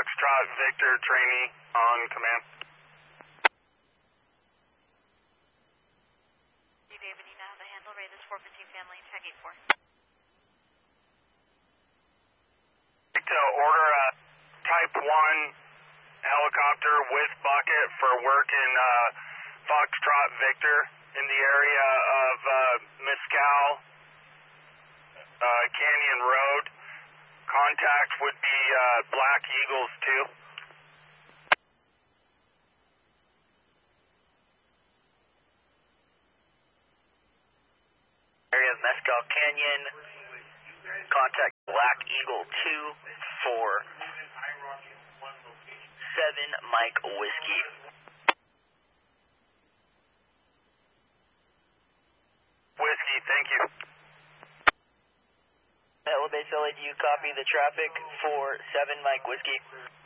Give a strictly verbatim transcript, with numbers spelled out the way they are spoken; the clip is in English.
Foxtrot Victor trainee on command. David, you now have the handle rate is four fifteen family, tag eight four. To order a Type one helicopter with bucket for work in uh, Foxtrot Victor in the area of uh, Mescal, uh, Canyon Road. Contact would be uh, Black Eagles two. Area of Mescal Canyon. Contact Black Eagle two for seven Mike Whiskey. Whiskey, thank you. Hello, base L A, do you copy the traffic for seven Mike Whiskey?